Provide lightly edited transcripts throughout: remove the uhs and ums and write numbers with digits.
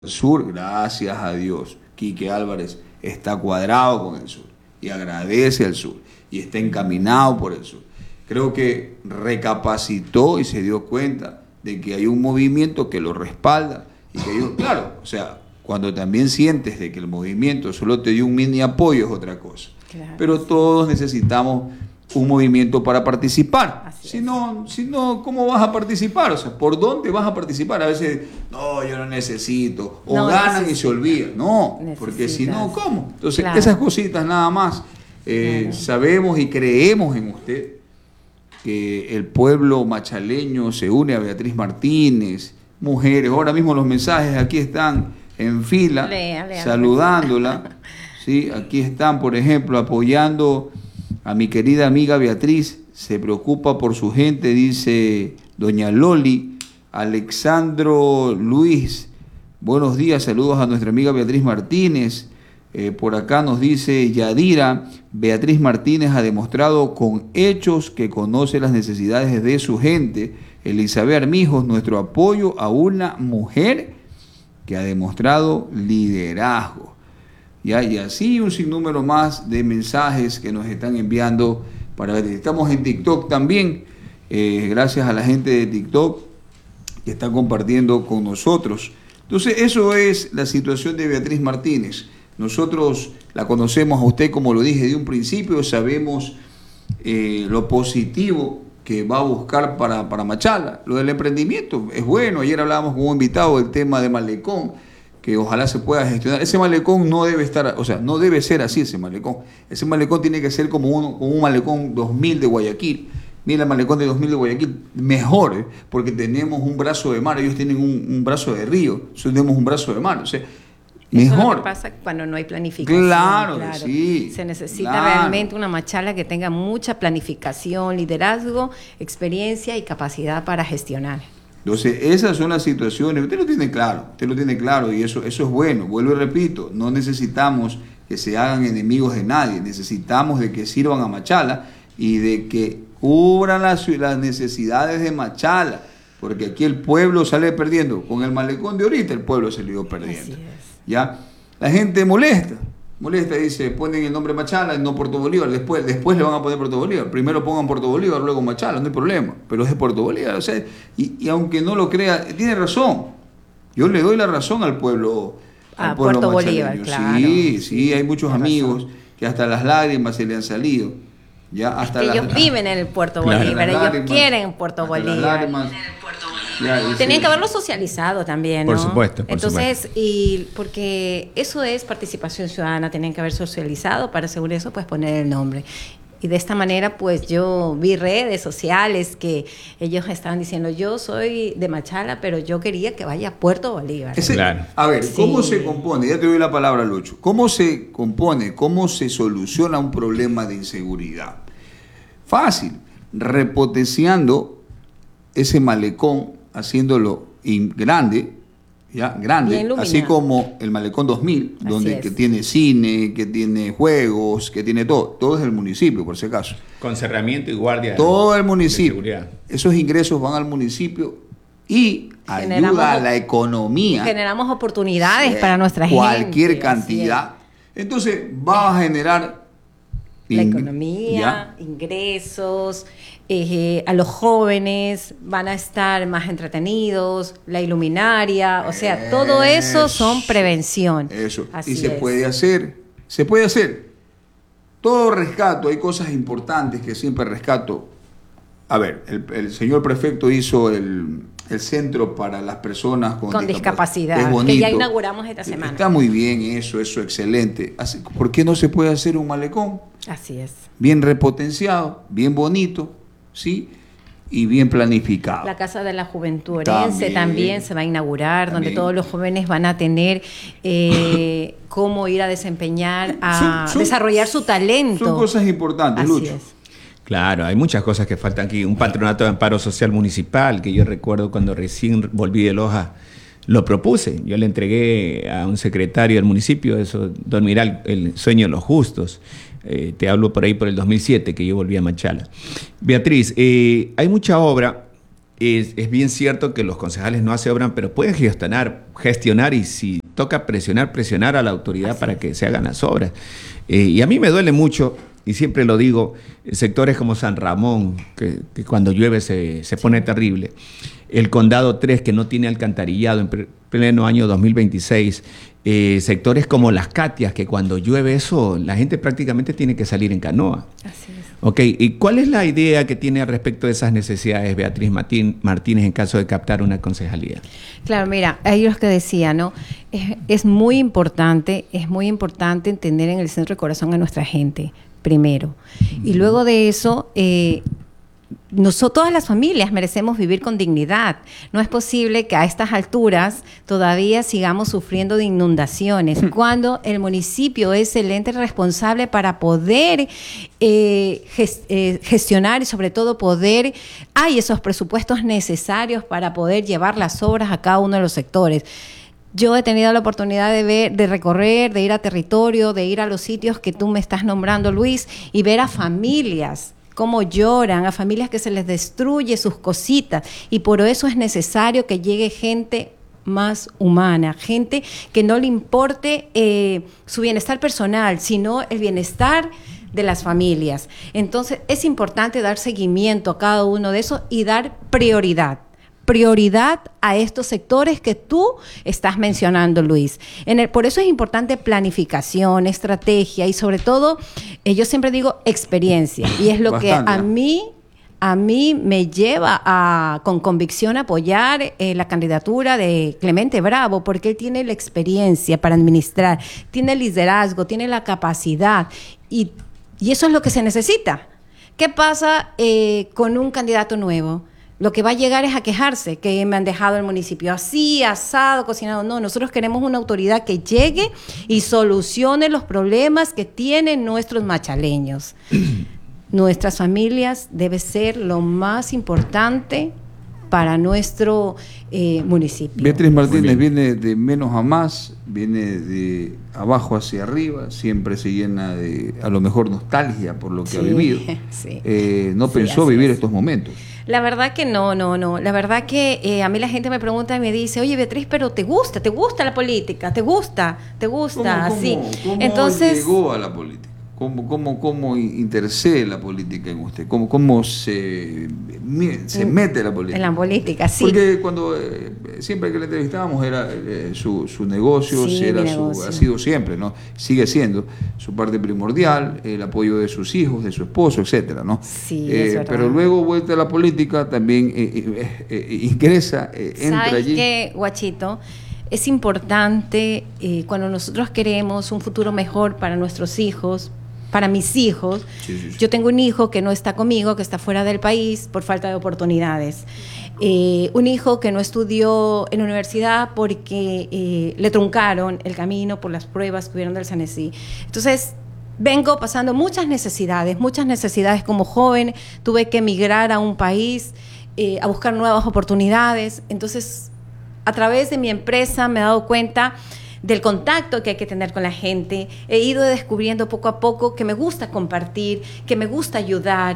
Sur, gracias a Dios, Quique Álvarez está cuadrado con el sur y agradece al sur y está encaminado por el sur. Creo que recapacitó y se dio cuenta de que hay un movimiento que lo respalda y que yo, claro, o sea, cuando también sientes de que el movimiento solo te dio un mini apoyo es otra cosa. Claro, pero todos necesitamos un movimiento para participar. Si no, ¿cómo vas a participar? O sea, ¿por dónde vas a participar? A veces, no, yo no necesito. O no ganan y se olvidan. No, porque si no, ¿cómo? Entonces, claro, esas cositas nada más. Claro. Sabemos y creemos en usted que el pueblo machaleño se une a Beatriz Martínez, mujeres. Ahora mismo los mensajes aquí están en fila, saludándola. ¿Sí? Aquí están, por ejemplo, apoyando a mi querida amiga Beatriz. Se preocupa por su gente, dice doña Loli. Alexandro Luis, buenos días, saludos a nuestra amiga Beatriz Martínez. Por acá nos dice Yadira, Beatriz Martínez ha demostrado con hechos que conoce las necesidades de su gente. Elizabeth Armijos, nuestro apoyo a una mujer que ha demostrado liderazgo. ¿Ya? Y así un sinnúmero más de mensajes que nos están enviando. Estamos en TikTok también, gracias a la gente de TikTok que está compartiendo con nosotros. Entonces, eso es la situación de Beatriz Martínez. Nosotros la conocemos a usted, como lo dije de un principio, sabemos lo positivo que va a buscar para Machala. Lo del emprendimiento es bueno. Ayer hablábamos con un invitado del tema de Malecón, que ojalá se pueda gestionar. Ese malecón no debe estar, o sea, no debe ser así ese malecón. Ese malecón tiene que ser como un malecón 2000 de Guayaquil. Mira el malecón de 2000 de Guayaquil, mejor, porque tenemos un brazo de mar, ellos tienen un brazo de río, nosotros tenemos un brazo de mar, o sea, mejor. Eso es lo que pasa cuando no hay planificación. Claro, sí. Se necesita realmente una Machala que tenga mucha planificación, liderazgo, experiencia y capacidad para gestionar. Entonces, esas son las situaciones, usted lo tiene claro y eso es bueno. Vuelvo y repito, no necesitamos que se hagan enemigos de nadie, necesitamos de que sirvan a Machala y de que cubran las necesidades de Machala, porque aquí el pueblo sale perdiendo. Con el malecón de ahorita el pueblo se le dio perdiendo. ¿Ya? La gente molesta, dice, ponen el nombre Machala y no Puerto Bolívar, después le van a poner Puerto Bolívar, primero pongan Puerto Bolívar, luego Machala, no hay problema, pero es de Puerto Bolívar, o sea, y aunque no lo crea, tiene razón, yo le doy la razón al pueblo Puerto Bolívar, claro. Sí, hay muchos amigos que hasta las lágrimas se le han salido, ya hasta ellos viven en el Puerto Bolívar, ellos quieren Puerto Bolívar. Tenían que haberlo socializado también, ¿no? Por supuesto. Entonces, y porque eso es participación ciudadana, tenían que haber socializado para según eso, pues poner el nombre. Y de esta manera, pues yo vi redes sociales que ellos estaban diciendo, yo soy de Machala, pero yo quería que vaya a Puerto Bolívar. Claro. A ver, ¿cómo se compone? Ya te doy la palabra, Lucho. ¿Cómo se compone? ¿Cómo se soluciona un problema de inseguridad? Fácil, repotenciando ese malecón, haciéndolo grande, así como el Malecón 2000, que tiene cine, que tiene juegos, que tiene todo es el municipio, por si acaso. Con cerramiento y guardia. Todo el municipio. Esos ingresos van al municipio y ayuda a la economía. Generamos oportunidades para nuestra gente. Cualquier cantidad. Entonces, va a generar la economía, ingresos, a los jóvenes van a estar más entretenidos, la iluminaria, o sea, todo eso son prevención. Eso, y se puede hacer. Todo rescato, hay cosas importantes que siempre rescato. A ver, el señor prefecto hizo el centro para las personas con discapacidad, que ya inauguramos esta semana. Está muy bien eso excelente. ¿Por qué no se puede hacer un malecón? Así es. Bien repotenciado, bien bonito, ¿sí? Y bien planificado. La Casa de la Juventud Orense también se va a inaugurar, donde todos los jóvenes van a tener cómo ir a desempeñar, desarrollar su talento. Son cosas importantes, Así Lucho. Es. Claro, hay muchas cosas que faltan aquí. Un patronato de amparo social municipal, que yo recuerdo cuando recién volví de Loja, lo propuse. Yo le entregué a un secretario del municipio, eso, don Miral, el sueño de los justos. Te hablo por ahí por el 2007, que yo volví a Machala. Beatriz, hay mucha obra es bien cierto que los concejales no hacen obra, pero pueden gestionar y si toca presionar a la autoridad para que se hagan las obras. Y a mí me duele mucho, y siempre lo digo, sectores como San Ramón, que cuando llueve se pone terrible. El Condado 3, que no tiene alcantarillado en pleno año 2026. Sectores como Las Catias, que cuando llueve eso, la gente prácticamente tiene que salir en canoa. Así es. Ok, ¿y cuál es la idea que tiene al respecto de esas necesidades Beatriz Martínez en caso de captar una concejalía? Claro, mira, ahí lo que decía, ¿no? Es muy importante entender en el centro de corazón a nuestra gente, primero. Y luego de eso, todas las familias merecemos vivir con dignidad. No es posible que a estas alturas todavía sigamos sufriendo de inundaciones, cuando el municipio es el ente responsable para poder gestionar y sobre todo hay esos presupuestos necesarios para poder llevar las obras a cada uno de los sectores. Yo he tenido la oportunidad de recorrer, de ir a territorio, de ir a los sitios que tú me estás nombrando, Luis, y ver a familias cómo lloran, a familias que se les destruye sus cositas, y por eso es necesario que llegue gente más humana, gente que no le importe su bienestar personal, sino el bienestar de las familias. Entonces es importante dar seguimiento a cada uno de esos y dar prioridad a estos sectores que tú estás mencionando, Luis. Por eso es importante planificación, estrategia y sobre todo, yo siempre digo experiencia, y es lo que a mí me lleva con convicción a apoyar la candidatura de Clemente Bravo, porque él tiene la experiencia para administrar, tiene el liderazgo, tiene la capacidad, y eso es lo que se necesita. ¿Qué pasa con un candidato nuevo? Lo que va a llegar es a quejarse, que me han dejado el municipio así, asado, cocinado. No, nosotros queremos una autoridad que llegue y solucione los problemas que tienen nuestros machaleños. Nuestras familias debe ser lo más importante para nuestro municipio. Beatriz Martínez viene de menos a más, viene de abajo hacia arriba, siempre se llena de, a lo mejor, nostalgia por lo que ha vivido. Sí. No pensó vivir estos momentos. La verdad que no. La verdad que a mí la gente me pregunta y me dice, oye, Beatriz, pero ¿te gusta la política? ¿Te gusta? Así. ¿Cómo llegó a la política? ¿Cómo intercede la política en usted? ¿Cómo se mete a la política? En la política, sí. Porque cuando siempre que le entrevistábamos era su negocio, sí, ha sido siempre, ¿no? Sigue siendo su parte primordial, el apoyo de sus hijos, de su esposo, etcétera, ¿no? Sí, es verdad. Pero luego vuelta a la política también ingresa, entra ¿Sabes allí. qué, Guachito? Es importante cuando nosotros queremos un futuro mejor para nuestros hijos, para mis hijos. Sí. Yo tengo un hijo que no está conmigo, que está fuera del país por falta de oportunidades. Un hijo que no estudió en universidad porque le truncaron el camino por las pruebas que hubieron del Sanesí. Entonces, vengo pasando muchas necesidades como joven. Tuve que emigrar a un país a buscar nuevas oportunidades. Entonces, a través de mi empresa me he dado cuenta del contacto que hay que tener con la gente. He ido descubriendo poco a poco que me gusta compartir, que me gusta ayudar,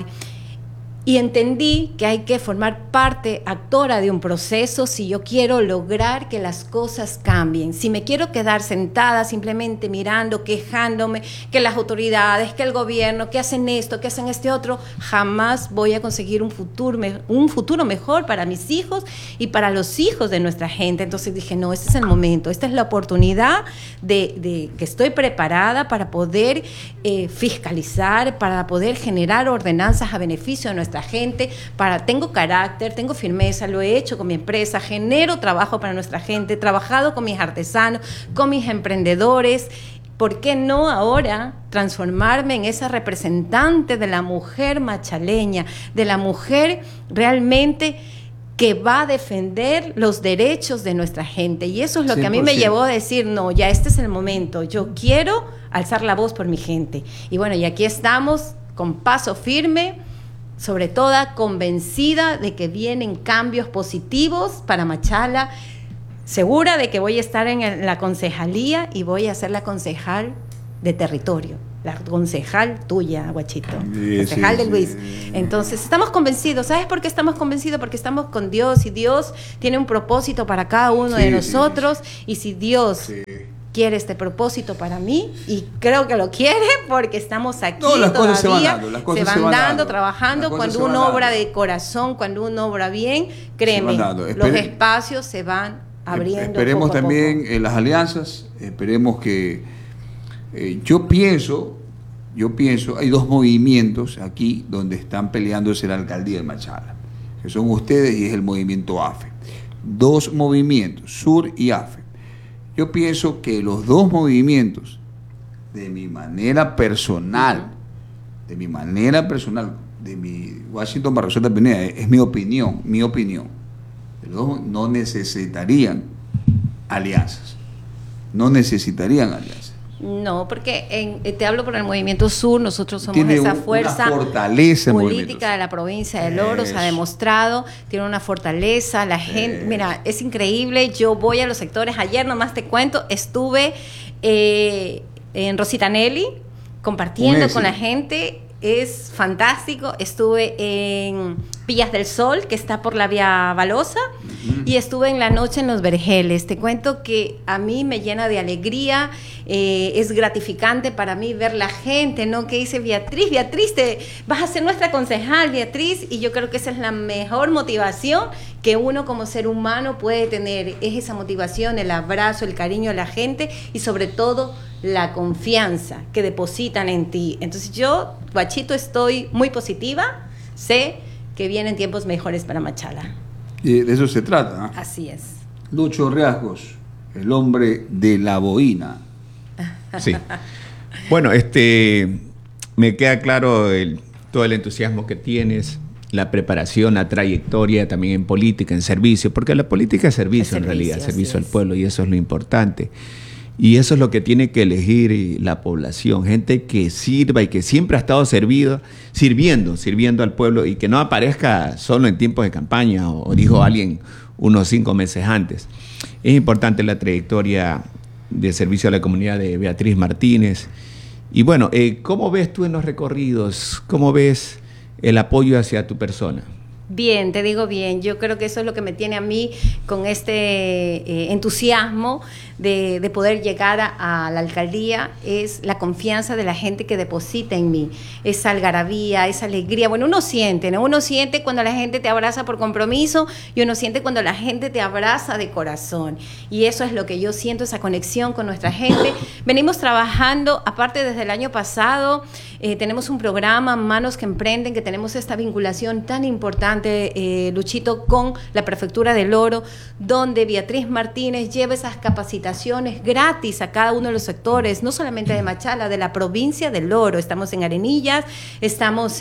y entendí que hay que formar parte actora de un proceso si yo quiero lograr que las cosas cambien. Si me quiero quedar sentada simplemente mirando, quejándome, que las autoridades, que el gobierno, que hacen esto, que hacen este otro, jamás voy a conseguir un futuro mejor para mis hijos y para los hijos de nuestra gente. Entonces dije, no, este es el momento, esta es la oportunidad de que estoy preparada para poder fiscalizar, para poder generar ordenanzas a beneficio de nuestra gente, tengo carácter, tengo firmeza, lo he hecho con mi empresa, genero trabajo para nuestra gente, he trabajado con mis artesanos, con mis emprendedores. ¿Por qué no ahora transformarme en esa representante de la mujer machaleña, de la mujer realmente que va a defender los derechos de nuestra gente? Y eso es lo que a mí me llevó a decir, no, ya este es el momento, yo quiero alzar la voz por mi gente. Y bueno, y aquí estamos con paso firme, sobre todo convencida de que vienen cambios positivos para Machala, segura de que voy a estar en la concejalía y voy a ser la concejal de territorio. la concejal tuya, Guachito, Sí, concejal sí, de Luis. sí. Entonces, estamos convencidos. ¿Sabes por qué estamos convencidos? Porque estamos con Dios y Dios tiene un propósito para cada uno de Sí, nosotros. Y si Dios Sí. quiere este propósito para mí, y creo que lo quiere porque estamos aquí No, las cosas se van todavía, dando, las cosas se van dando, dando. trabajando. Las cosas Cuando se van uno obra dando. de corazón, cuando uno obra bien, créeme, Se van dando. los Espere- espacios se van abriendo. Esperemos poco a también poco. en las alianzas, esperemos que yo pienso, hay dos movimientos aquí donde están peleándose la alcaldía de Machala, que son ustedes y es el movimiento AFE. Dos movimientos, Sur y AFE. Yo pienso que los dos movimientos, de mi manera personal, de mi Washington Barroseta Pineda, es mi opinión, los dos no necesitarían alianzas. No, porque te hablo por el Movimiento Sur, nosotros somos Tiene esa una fuerza fortaleza el Movimiento política Sur. de la provincia de Loro, se ha Eso. demostrado, tiene una fortaleza, la gente, mira, es increíble, yo voy a los sectores, ayer nomás te cuento, estuve en Rosita Nelly compartiendo con la gente, es fantástico, estuve en Villas del Sol, que está por la vía Balosa, y estuve en la noche en Los Vergeles. Te cuento que a mí me llena de alegría, es gratificante para mí ver la gente, ¿no? Que dice, Beatriz, vas a ser nuestra concejal, Beatriz, y yo creo que esa es la mejor motivación que uno como ser humano puede tener, es esa motivación, el abrazo, el cariño a la gente y sobre todo la confianza que depositan en ti. Entonces yo, Guachito, estoy muy positiva, sé que vienen tiempos mejores para Machala. Y de eso se trata. Así es. Lucho Riascos, el hombre de la boina. Sí. Bueno, me queda claro todo el entusiasmo que tienes, la preparación, la trayectoria también en política, en servicio, porque la política es servicio, en realidad, servicio al pueblo, y eso es lo importante. Y eso es lo que tiene que elegir la población, gente que sirva y que siempre ha estado sirviendo al pueblo y que no aparezca solo en tiempos de campaña, o dijo alguien unos 5 meses antes. Es importante la trayectoria de servicio a la comunidad de Beatriz Martínez. Y bueno, ¿cómo ves tú en los recorridos? ¿Cómo ves el apoyo hacia tu persona? Bien, te digo bien, yo creo que eso es lo que me tiene a mí con este entusiasmo de poder llegar a la alcaldía, es la confianza de la gente que deposita en mí, esa algarabía, esa alegría. Bueno, uno siente, ¿no? Uno siente cuando la gente te abraza por compromiso y uno siente cuando la gente te abraza de corazón. Y eso es lo que yo siento, esa conexión con nuestra gente. Venimos trabajando, aparte desde el año pasado, tenemos un programa, Manos que Emprenden, que tenemos esta vinculación tan importante, Luchito, con la Prefectura del Oro, donde Beatriz Martínez lleva esas capacitaciones gratis a cada uno de los sectores, no solamente de Machala, de la provincia del Oro. Estamos en Arenillas, estamos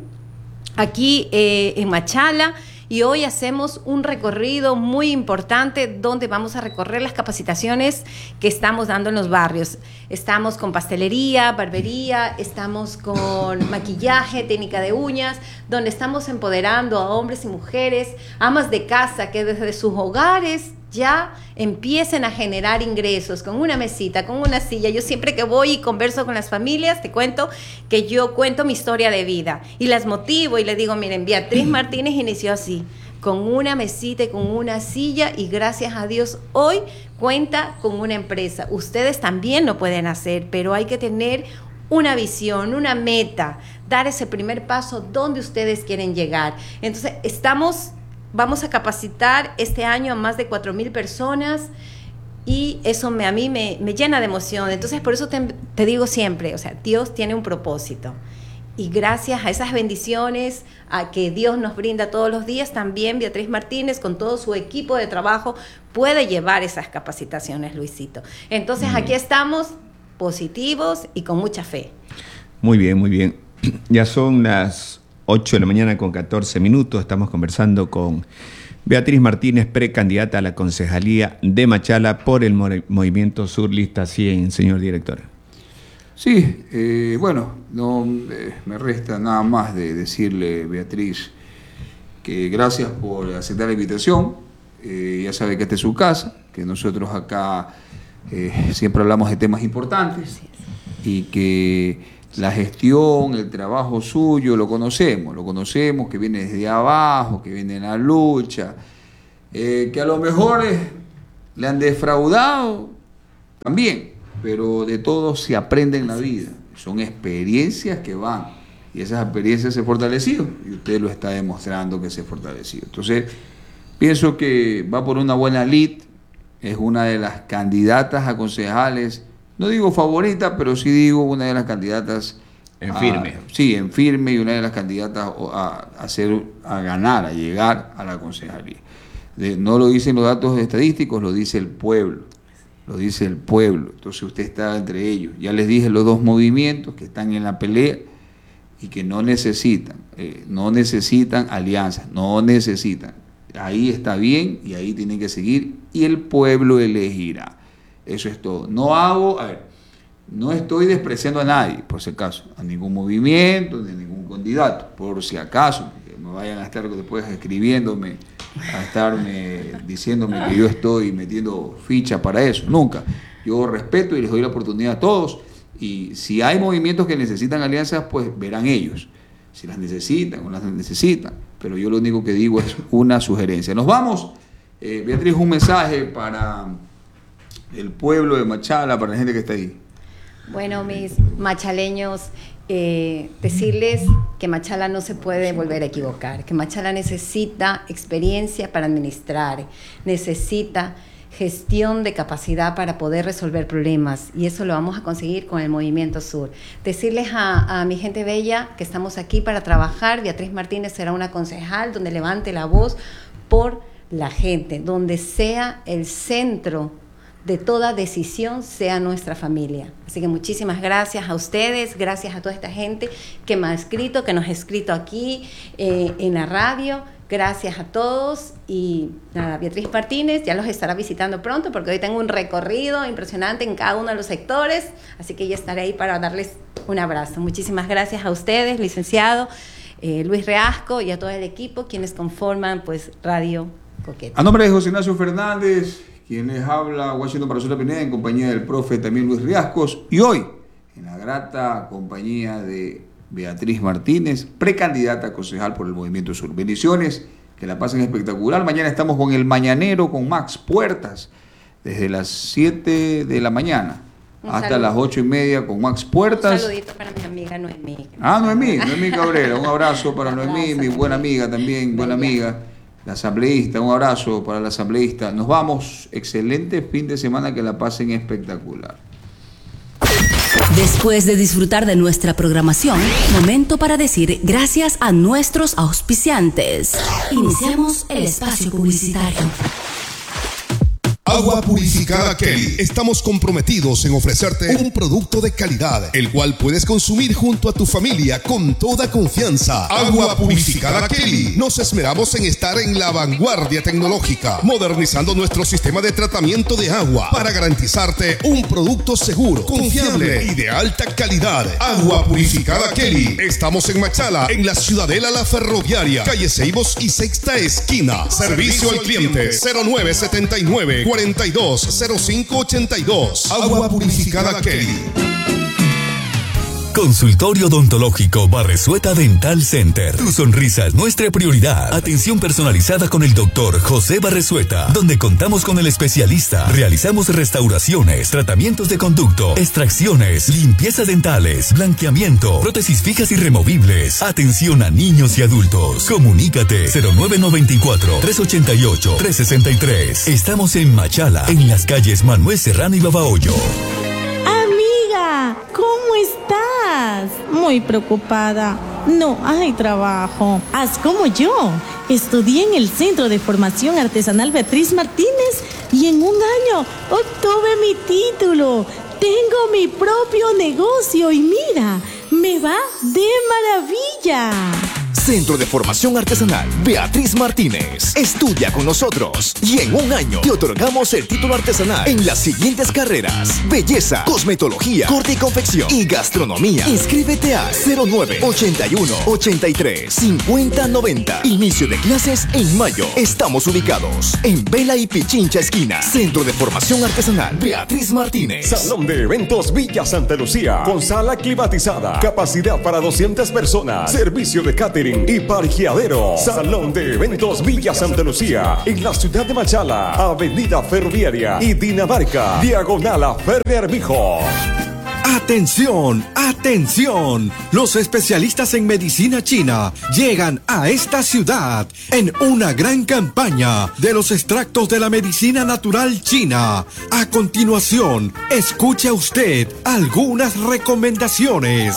aquí en Machala, y hoy hacemos un recorrido muy importante donde vamos a recorrer las capacitaciones que estamos dando en los barrios. Estamos con pastelería, barbería, estamos con maquillaje, técnica de uñas, donde estamos empoderando a hombres y mujeres, amas de casa que desde sus hogares ya empiecen a generar ingresos con una mesita, con una silla. Yo siempre que voy y converso con las familias, te cuento que yo cuento mi historia de vida y las motivo y les digo, miren, Beatriz Martínez inició así, con una mesita y con una silla, y gracias a Dios hoy cuenta con una empresa. Ustedes también lo pueden hacer, pero hay que tener una visión, una meta, dar ese primer paso donde ustedes quieren llegar. Entonces, vamos a capacitar este año a más de 4,000 personas, y eso a mí me llena de emoción. Entonces, por eso te digo siempre, o sea, Dios tiene un propósito. Y gracias a esas bendiciones a que Dios nos brinda todos los días, también Beatriz Martínez, con todo su equipo de trabajo, puede llevar esas capacitaciones, Luisito. Entonces, aquí estamos positivos y con mucha fe. Muy bien, muy bien. Ya son las 8 de la mañana con 14 minutos. Estamos conversando con Beatriz Martínez, precandidata a la concejalía de Machala por el Movimiento Sur, lista 100, señor director. Sí, bueno, no me resta nada más de decirle, Beatriz, que gracias por aceptar la invitación. Ya sabe que esta es su casa, que nosotros acá siempre hablamos de temas importantes. y que la gestión, el trabajo suyo, lo conocemos, que viene desde abajo, que viene en la lucha, que a lo mejor le han defraudado también, pero de todo se aprende en la vida, son experiencias que van, y esas experiencias se fortalecieron, y usted lo está demostrando que se fortaleció. Entonces, pienso que va por una buena lid, es una de las candidatas a concejales, no digo favorita, pero sí digo una de las candidatas en firme. Sí, en firme, y una de las candidatas a ganar, a llegar a la concejalía. No lo dicen los datos estadísticos, lo dice el pueblo. Lo dice el pueblo. Entonces usted está entre ellos. Ya les dije los dos movimientos que están en la pelea y que no necesitan alianzas, no necesitan. Ahí está bien y ahí tienen que seguir y el pueblo elegirá. Eso es todo. No estoy despreciando a nadie, por si acaso, a ningún movimiento, ni a ningún candidato, por si acaso, que me vayan a estar después escribiéndome, a estarme diciéndome que yo estoy metiendo ficha para eso. Nunca. Yo respeto y les doy la oportunidad a todos, y si hay movimientos que necesitan alianzas, pues verán ellos, si las necesitan o las necesitan, pero yo lo único que digo es una sugerencia. Nos vamos. Beatriz, un mensaje para el pueblo de Machala, para la gente que está ahí. Bueno, mis machaleños, decirles que Machala no se puede volver a equivocar, que Machala necesita experiencia para administrar, necesita gestión de capacidad para poder resolver problemas, y eso lo vamos a conseguir con el Movimiento Sur. Decirles a mi gente bella que estamos aquí para trabajar. Beatriz Martínez será una concejal donde levante la voz por la gente, donde sea el centro de toda decisión, sea nuestra familia. Así que muchísimas gracias a ustedes, gracias a toda esta gente que me ha escrito, que nos ha escrito aquí en la radio. Gracias a todos, y nada, Beatriz Martínez ya los estará visitando pronto, porque hoy tengo un recorrido impresionante en cada uno de los sectores, así que ya estaré ahí para darles un abrazo. Muchísimas gracias a ustedes, licenciado Luis Reasco, y a todo el equipo quienes conforman pues Radio Coqueta. A nombre de José Ignacio Fernández, quien les habla, Washington para Sola Pineda, en compañía del profe también Luis Riascos, y hoy en la grata compañía de Beatriz Martínez, precandidata a concejal por el Movimiento Sur. Bendiciones, que la pasen espectacular. Mañana estamos con el Mañanero, con Max Puertas, desde las 7 de la mañana hasta las 8:30 con Max Puertas. Un saludito para mi amiga Noemí. Noemí Cabrera. Un abrazo para Noemí, mi buena amiga también, buena amiga. La asambleísta, un abrazo para la asambleísta. Nos vamos, excelente fin de semana, que la pasen espectacular. Después de disfrutar de nuestra programación, momento para decir gracias a nuestros auspiciantes. Iniciamos el espacio publicitario. Agua Purificada Kelly. Estamos comprometidos en ofrecerte un producto de calidad, el cual puedes consumir junto a tu familia con toda confianza. Agua Purificada Kelly. Nos esmeramos en estar en la vanguardia tecnológica, modernizando nuestro sistema de tratamiento de agua para garantizarte un producto seguro, confiable y de alta calidad. Agua Purificada Kelly. Estamos en Machala, en la Ciudadela La Ferroviaria, calle Ceibos y Sexta Esquina. Servicio al cliente 0979 420582. Agua Purificada Kelly. Consultorio Odontológico Barresueta Dental Center. Tu sonrisa es nuestra prioridad. Atención personalizada con el doctor José Barresueta, donde contamos con el especialista. Realizamos restauraciones, tratamientos de conducto, extracciones, limpieza dentales, blanqueamiento, prótesis fijas y removibles. Atención a niños y adultos. Comunícate 0994-388-363. Estamos en Machala, en las calles Manuel Serrano y Babahoyo. ¿Cómo estás? Muy preocupada. No hay trabajo. Haz como yo. Estudié en el Centro de Formación Artesanal Beatriz Martínez y en un año obtuve mi título. Tengo mi propio negocio y mira, me va de maravilla. Centro de Formación Artesanal Beatriz Martínez. Estudia con nosotros y en un año te otorgamos el título artesanal en las siguientes carreras: belleza, cosmetología, corte y confección y gastronomía. Inscríbete a 0981-83-5090. Inicio de clases en mayo. Estamos ubicados en Vela y Pichincha esquina. Centro de Formación Artesanal Beatriz Martínez. Salón de Eventos Villa Santa Lucía, con sala climatizada, capacidad para 200 personas, servicio de catering y parqueadero. Salón de Eventos Villa Santa Lucía, en la ciudad de Machala, Avenida Ferroviaria y Dinamarca, diagonal a Ferry Armijo. ¡Atención! ¡Atención! Los especialistas en medicina china llegan a esta ciudad en una gran campaña de los extractos de la medicina natural china. A continuación, escuche usted algunas recomendaciones.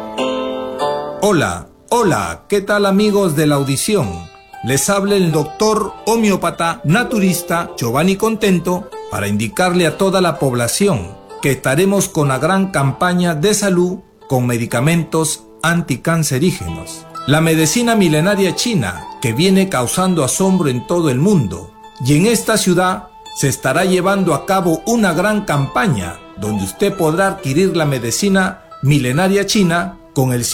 Hola, ¿qué tal amigos de la audición? Les habla el doctor homeópata naturista Giovanni Contento para indicarle a toda la población que estaremos con la gran campaña de salud con medicamentos anticancerígenos. La medicina milenaria china, que viene causando asombro en todo el mundo, y en esta ciudad se estará llevando a cabo una gran campaña donde usted podrá adquirir la medicina milenaria china con el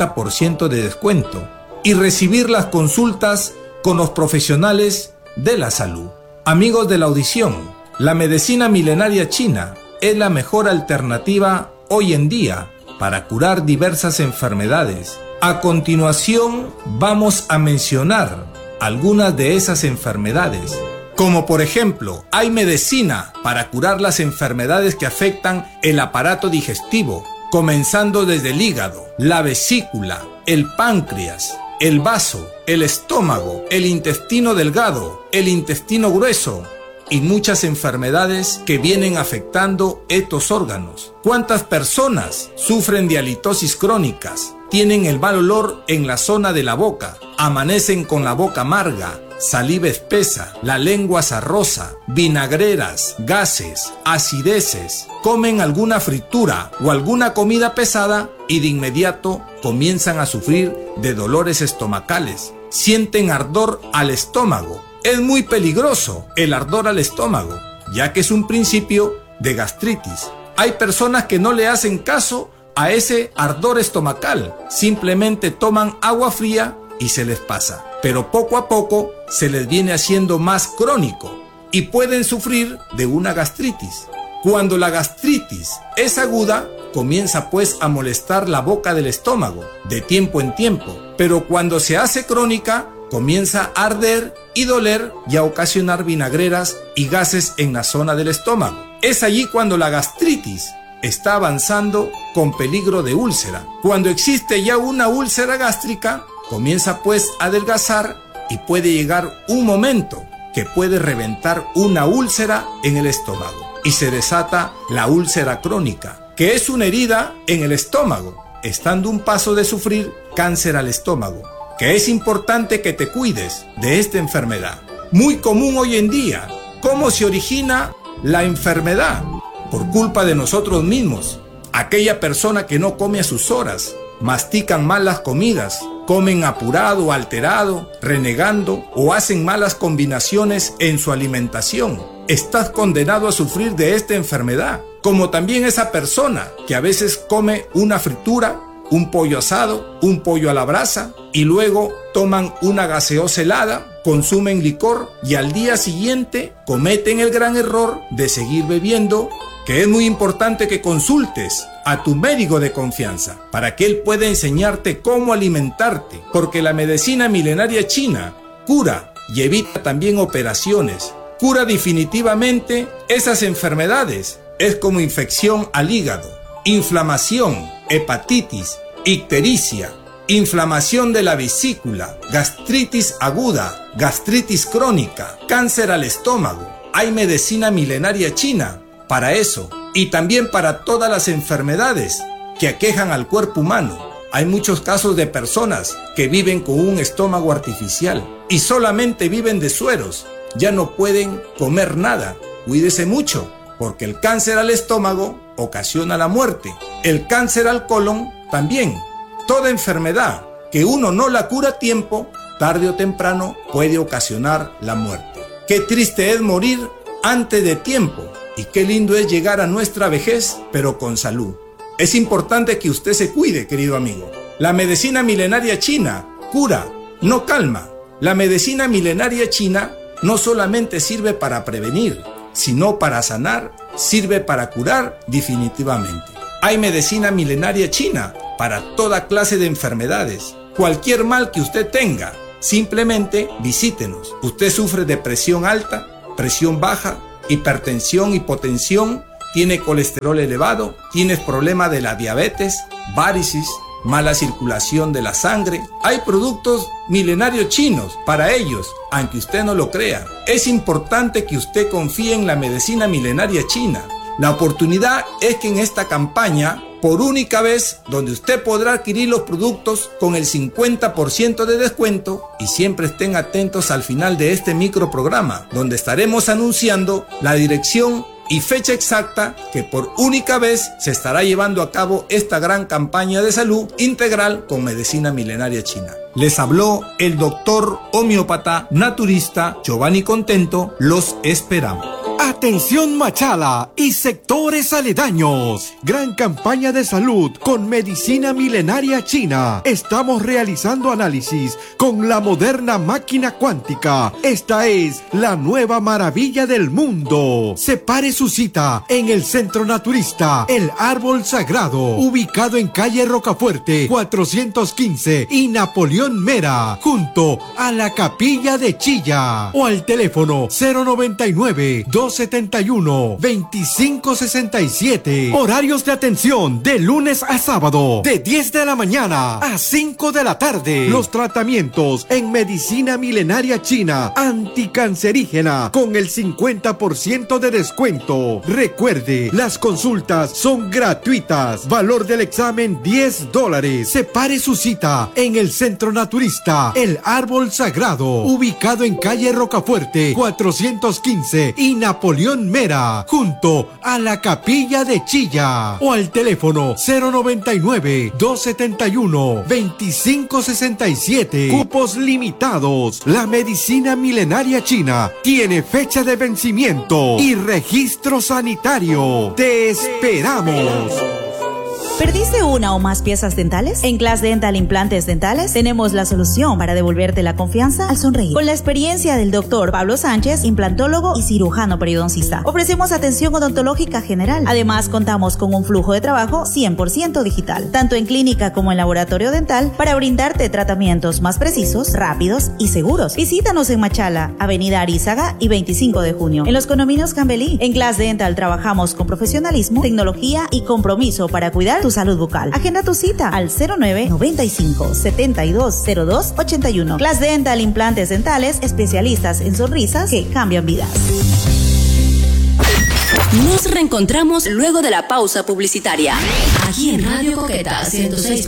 50% de descuento y recibir las consultas con los profesionales de la salud. Amigos de la audición, la medicina milenaria china es la mejor alternativa hoy en día para curar diversas enfermedades. A continuación vamos a mencionar algunas de esas enfermedades, como por ejemplo, hay medicina para curar las enfermedades que afectan el aparato digestivo, comenzando desde el hígado, la vesícula, el páncreas, el vaso, el estómago, el intestino delgado, el intestino grueso y muchas enfermedades que vienen afectando estos órganos. ¿Cuántas personas sufren de halitosis crónicas? Tienen el mal olor en la zona de la boca, amanecen con la boca amarga, saliva espesa, la lengua sarrosa, vinagreras, gases, acideces, comen alguna fritura o alguna comida pesada y de inmediato comienzan a sufrir de dolores estomacales, sienten ardor al estómago. Es muy peligroso el ardor al estómago, ya que es un principio de gastritis. Hay personas que no le hacen caso a ese ardor estomacal, simplemente toman agua fría y se les pasa, pero poco a poco se les viene haciendo más crónico y pueden sufrir de una gastritis. Cuando la gastritis es aguda, comienza pues a molestar la boca del estómago de tiempo en tiempo, pero cuando se hace crónica, comienza a arder y doler y a ocasionar vinagreras y gases en la zona del estómago. Es allí cuando la gastritis está avanzando con peligro de úlcera. Cuando existe ya una úlcera gástrica, comienza pues a adelgazar y puede llegar un momento que puede reventar una úlcera en el estómago y se desata la úlcera crónica, que es una herida en el estómago, estando un paso de sufrir cáncer al estómago, que es importante que te cuides de esta enfermedad. Muy común hoy en día. ¿Cómo se origina la enfermedad? Por culpa de nosotros mismos. Aquella persona que no come a sus horas, mastican mal las comidas, comen apurado, alterado, renegando o hacen malas combinaciones en su alimentación. Estás condenado a sufrir de esta enfermedad. Como también esa persona que a veces come una fritura, un pollo asado, un pollo a la brasa y luego toman una gaseosa helada, consumen licor y al día siguiente cometen el gran error de seguir bebiendo, que es muy importante que consultes a tu médico de confianza para que él pueda enseñarte cómo alimentarte, porque la medicina milenaria china cura y evita también operaciones, cura definitivamente esas enfermedades. Es como infección al hígado, inflamación, hepatitis, ictericia, inflamación de la vesícula, gastritis aguda, gastritis crónica, cáncer al estómago. Hay medicina milenaria china para eso y también para todas las enfermedades que aquejan al cuerpo humano. Hay muchos casos de personas que viven con un estómago artificial y solamente viven de sueros, ya no pueden comer nada. Cuídese mucho, porque el cáncer al estómago ocasiona la muerte. El cáncer al colon también. Toda enfermedad que uno no la cura a tiempo, tarde o temprano puede ocasionar la muerte. Qué triste es morir antes de tiempo y qué lindo es llegar a nuestra vejez, pero con salud. Es importante que usted se cuide, querido amigo. La medicina milenaria china cura, no calma. La medicina milenaria china no solamente sirve para prevenir, sino para sanar, sirve para curar definitivamente. Hay medicina milenaria china para toda clase de enfermedades. Cualquier mal que usted tenga, simplemente visítenos. Usted sufre de presión alta, presión baja, hipertensión, hipotensión, tiene colesterol elevado, tienes problema de la diabetes, varices, mala circulación de la sangre. Hay productos milenarios chinos para ellos, aunque usted no lo crea. Es importante que usted confíe en la medicina milenaria china. La oportunidad es que en esta campaña, por única vez, donde usted podrá adquirir los productos con el 50% de descuento, y siempre estén atentos al final de este microprograma, donde estaremos anunciando la dirección y fecha exacta que por única vez se estará llevando a cabo esta gran campaña de salud integral con medicina milenaria china. Les habló el doctor homeópata naturista Giovanni Contento. Los esperamos. Atención Machala y sectores aledaños. Gran campaña de salud con medicina milenaria china. Estamos realizando análisis con la moderna máquina cuántica. Esta es la nueva maravilla del mundo. Separe su cita en el Centro Naturista El Árbol Sagrado, ubicado en calle Rocafuerte 415 y Napoleón Mera, junto a la Capilla de Chilla, o al teléfono 099-271-2567. Horarios de atención de lunes a sábado, de 10 de la mañana a 5 de la tarde. Los tratamientos en medicina milenaria china anticancerígena con el 50% de descuento. Recuerde, las consultas son gratuitas. Valor del examen $10. Separe su cita en el Centro Naturista El Árbol Sagrado, ubicado en calle Rocafuerte 415 y Napoleón Mera, junto a la Capilla de Chilla, o al teléfono 099-271-2567. Cupos limitados. La medicina milenaria china tiene fecha de vencimiento y registro sanitario. ¡Te esperamos! ¿Perdiste una o más piezas dentales? En Class Dental Implantes Dentales tenemos la solución para devolverte la confianza al sonreír. Con la experiencia del doctor Pablo Sánchez, implantólogo y cirujano periodoncista, ofrecemos atención odontológica general. Además, contamos con un flujo de trabajo 100% digital, tanto en clínica como en laboratorio dental, para brindarte tratamientos más precisos, rápidos y seguros. Visítanos en Machala, Avenida Arizaga y 25 de junio, en los condominios Cambelí. En Class Dental trabajamos con profesionalismo, tecnología y compromiso para cuidar tu salud bucal. Agenda tu cita al 0995-720281. Class Dental Implantes Dentales, especialistas en sonrisas que cambian vidas. Nos reencontramos luego de la pausa publicitaria, aquí en Radio Coqueta 106.9.